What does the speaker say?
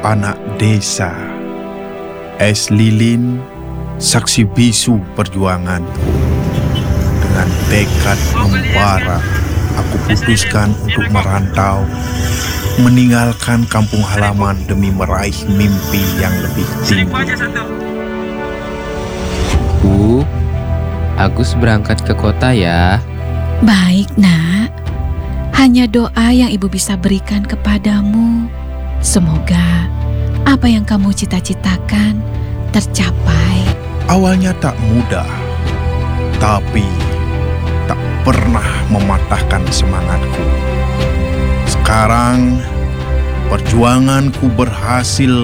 anak desa. Es lilin, saksi bisu perjuanganku. Dengan tekad membara, aku putuskan untuk merantau, meninggalkan kampung halaman demi meraih mimpi yang lebih tinggi. Bu, Agus berangkat ke kota ya. Baik, Nak. Hanya doa yang Ibu bisa berikan kepadamu. Semoga apa yang kamu cita-citakan tercapai. Awalnya tak mudah, tapi tak pernah mematahkan semangatku. Sekarang perjuanganku berhasil